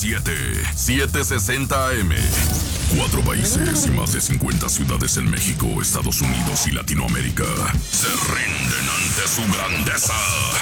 760 AM. 4 países y más de 50 ciudades en México, Estados Unidos y Latinoamérica se rinden ante su grandeza.